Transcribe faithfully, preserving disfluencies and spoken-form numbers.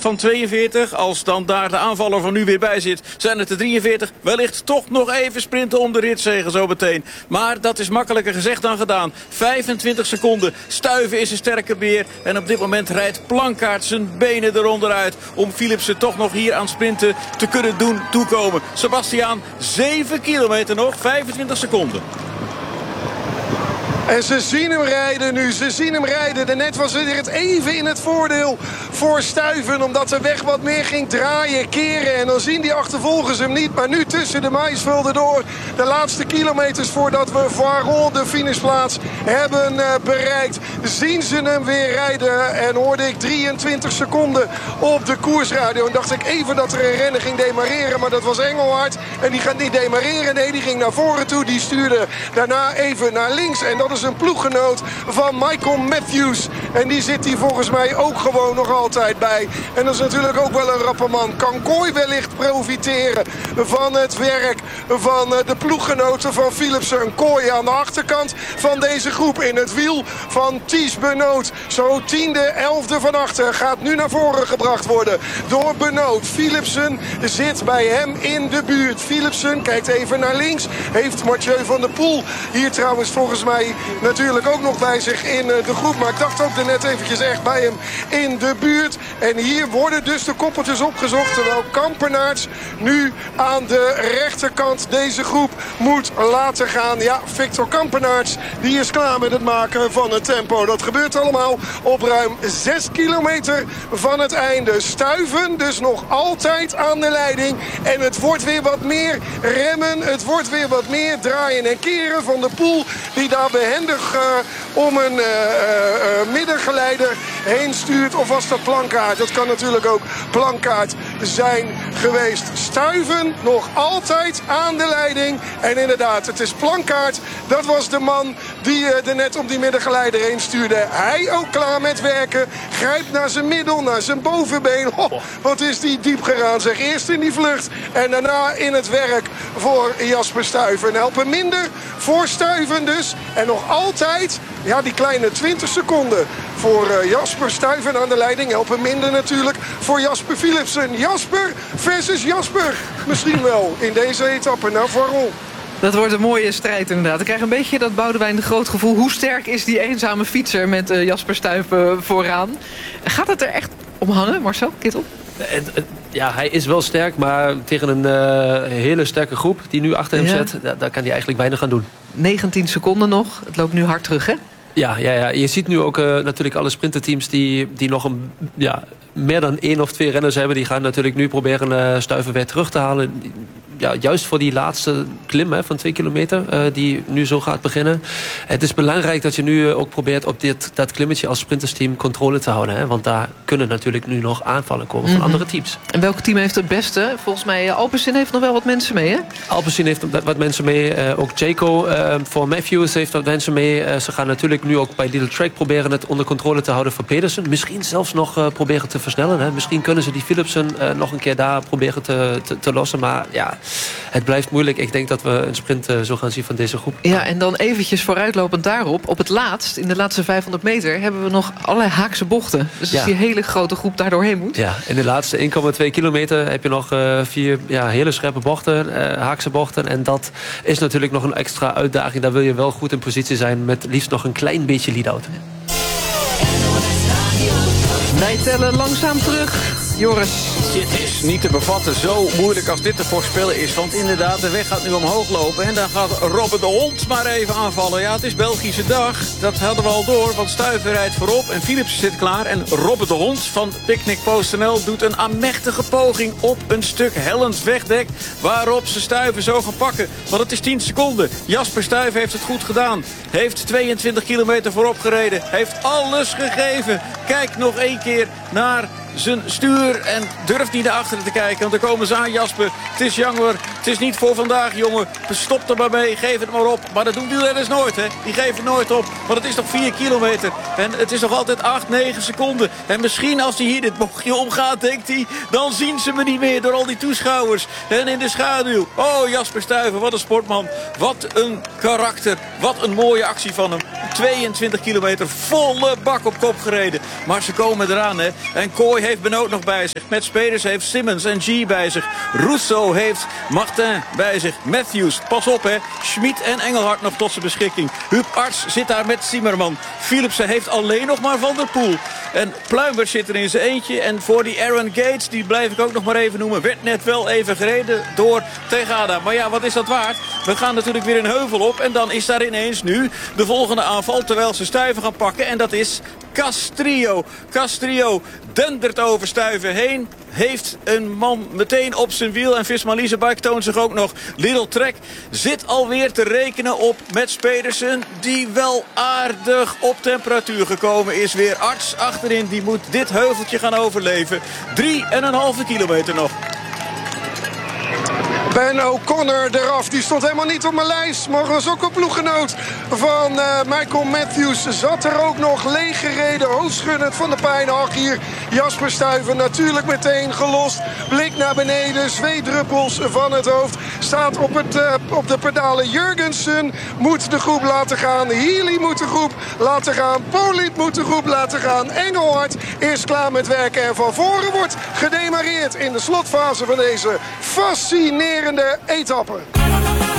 van tweeënveertig. Als dan daar de aanvaller van nu weer bij zit, zijn het er drieënveertig. Wellicht toch nog even sprinten om de ritzege zo meteen. Maar dat is makkelijker gezegd dan gedaan. vijfentwintig seconden. Stuyven is een sterke beer. En op dit moment rijdt Plankaart zijn benen eronder uit om Philipsen toch nog hier aan sprinten te kunnen doen toekomen. Sebastiaan, zeven kilometer nog, vijfentwintig seconden. En ze zien hem rijden nu, ze zien hem rijden. Daarnet was het even in het voordeel voor Stuyven, omdat de weg wat meer ging draaien, keren. En dan zien die achtervolgers hem niet. Maar nu tussen de maïsvelden door, de laatste kilometers voordat we Varon de finishplaats hebben uh, bereikt, zien ze hem weer rijden. En hoorde ik drieëntwintig seconden op de koersradio. En dacht ik even dat er een renner ging demareren, maar dat was Engelhard. En die gaat niet demareren, nee, die ging naar voren toe. Die stuurde daarna even naar links. En dat is een ploeggenoot van Michael Matthews. En die zit hier volgens mij ook gewoon nog altijd bij. En dat is natuurlijk ook wel een rappe man. Kan Kooi wellicht profiteren van het werk van de ploeggenoten van Philipsen. Een Kooi aan de achterkant van deze groep in het wiel van Ties Benoot. Zo tiende, elfde van achter. Gaat nu naar voren gebracht worden door Benoot. Philipsen zit bij hem in de buurt. Philipsen kijkt even naar links. Heeft Mathieu van der Poel hier trouwens volgens mij natuurlijk ook nog bij zich in de groep. Maar ik dacht ook er net eventjes echt bij hem in de buurt. En hier worden dus de koppeltjes opgezocht. Terwijl Kampenaerts nu aan de rechterkant deze groep moet laten gaan. Ja, Victor Kampenaerts die is klaar met het maken van het tempo. Dat gebeurt allemaal op ruim zes kilometer van het einde. Stuyven dus nog altijd aan de leiding. En het wordt weer wat meer remmen. Het wordt weer wat meer draaien en keren van de Poel. Die daar behendig uh, om een uh, uh, middengeleider heen stuurt. Of was dat Plankaart? Dat kan natuurlijk ook Plankaart zijn geweest. Stuyven nog altijd aan de leiding. En inderdaad, het is Plankaart. Dat was de man die uh, er net om die middengeleider heen stuurde. Hij ook klaar met werken. Grijpt naar zijn middel, naar zijn bovenbeen. Oh, wat is die diep gegaan, zeg. Eerst in die vlucht en daarna in het werk voor Jasper Stuyven. Helpen minder voor Stuyven dus. En nog altijd, ja, die kleine twintig seconden voor uh, Jasper Stuyven aan de leiding. Helpen minder natuurlijk voor Jasper Philipsen. Jasper versus Jasper. Misschien wel in deze etappe naar Varon. Dat wordt een mooie strijd inderdaad. Ik krijg een beetje dat Boudewijn de Groot gevoel. Hoe sterk is die eenzame fietser met uh, Jasper Stuyven vooraan? Gaat het er echt om hangen, Marcel Kittel? Ja, hij is wel sterk, maar tegen een uh, hele sterke groep die nu achter hem ja. zet, daar, daar kan hij eigenlijk weinig aan doen. negentien seconden nog. Het loopt nu hard terug, hè? Ja, ja, ja. Je ziet nu ook uh, natuurlijk alle sprinterteams die, die nog een, ja, meer dan één of twee renners hebben. Die gaan natuurlijk nu proberen uh, Stuyven weer terug te halen. Ja, juist voor die laatste klim hè, van twee kilometer uh, die nu zo gaat beginnen. Het is belangrijk dat je nu uh, ook probeert op dit, dat klimmetje als sprintersteam controle te houden. Hè, want daar kunnen natuurlijk nu nog aanvallen komen van mm-hmm. andere teams. En welk team heeft het beste? Volgens mij uh, Alpecin heeft nog wel wat mensen mee, hè? Alpecin heeft wat mensen mee. Uh, ook Jayco uh, voor Matthews heeft wat mensen mee. Uh, ze gaan natuurlijk nu ook bij Lidl Trek proberen het onder controle te houden voor Pedersen. Misschien zelfs nog uh, proberen te versnellen. Hè. Misschien kunnen ze die Philipsen uh, nog een keer daar proberen te, te, te lossen. Maar ja, het blijft moeilijk. Ik denk dat we een sprint uh, zo gaan zien van deze groep. Ja, en dan eventjes vooruitlopend daarop. Op het laatst, in de laatste vijfhonderd meter, hebben we nog allerlei haakse bochten. Dus ja. als die hele grote groep daar doorheen moet. Ja, in de laatste één komma twee kilometer heb je nog uh, vier ja, hele scherpe bochten, uh, haakse bochten. En dat is natuurlijk nog een extra uitdaging. Daar wil je wel goed in positie zijn met liefst nog een klein beetje lead-out. Wij tellen langzaam terug. Joris. Het is niet te bevatten, zo moeilijk als dit te voorspellen is. Want inderdaad, de weg gaat nu omhoog lopen. En dan gaat Robbe de Hond maar even aanvallen. Ja, het is Belgische dag. Dat hadden we al door, want Stuyven rijdt voorop. En Philipsen zit klaar. En Robbe de Hond van Picnic Post N L doet een aanmächtige poging op een stuk hellend wegdek. Waarop ze Stuyven zo gaan pakken. Want het is tien seconden. Jasper Stuyven heeft het goed gedaan. Heeft tweeëntwintig kilometer voorop gereden. Heeft alles gegeven. Kijk nog één keer naar zijn stuur en durft niet naar achteren te kijken. Want dan komen ze aan, Jasper. Het is jammer. Het is niet voor vandaag, jongen. Stop er maar mee. Geef het maar op. Maar dat doen wielrenners nooit, hè. Die geven nooit op. Want het is nog vier kilometer. En het is nog altijd acht, negen seconden. En misschien als hij hier dit bochtje omgaat, denkt hij, dan zien ze me niet meer door al die toeschouwers. En in de schaduw. Oh, Jasper Stuyven, wat een sportman. Wat een karakter. Wat een mooie actie van hem. tweeëntwintig kilometer volle bak op kop gereden. Maar ze komen eraan, hè. En Kooi heeft Benoot nog bij zich. Met Speders heeft Simmons en G bij zich. Rousseau heeft Martin bij zich. Matthews, pas op, hè. Schmid en Engelhard nog tot zijn beschikking. Huub Arts zit daar met Zimmerman. Philipsen heeft alleen nog maar Van der Poel. En Pluimbert zit er in zijn eentje. En voor die Aaron Gates, die blijf ik ook nog maar even noemen, werd net wel even gereden door Tegada. Maar ja, wat is dat waard? We gaan natuurlijk weer een heuvel op. En dan is daar ineens nu de volgende aanval, terwijl ze Stuyven gaan pakken. En dat is Castrillo. Castrillo dendert over Stuyven heen. Heeft een man meteen op zijn wiel. En Visma Leasebike toont zich ook nog. Lidl Trek zit alweer te rekenen op Mats Pedersen, die wel aardig op temperatuur gekomen is. Weer Arts achterin, die moet dit heuveltje gaan overleven. Drie en een halve kilometer nog. Ben O'Connor eraf, die stond helemaal niet op mijn lijst. Maar was ook een ploeggenoot van uh, Michael Matthews. Zat er ook nog leeg gereden, hoofdschuddend van de pijn. Ach, hier Jasper Stuyven natuurlijk meteen gelost. Blik naar beneden, zweetdruppels van het hoofd. Staat op, het, uh, op de pedalen. Jurgensen moet de groep laten gaan. Healy moet de groep laten gaan. Poliet moet de groep laten gaan. Engelhard is klaar met werken. En van voren wordt gedemareerd in de slotfase van deze fascinerende etappe.